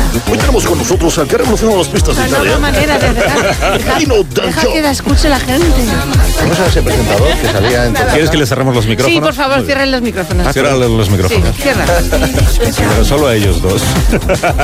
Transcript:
Hoy tenemos con nosotros al que ha revolucionado las pistas de No, Italia. no manera de dejar Dancho. que la escuche la gente. ¿Cómo se ese presentador que salía en ¿Quieres que le cerremos los micrófonos? Sí, por favor, cierren los micrófonos. Cierra los micrófonos. Sí, cierra. Pero solo a ellos dos.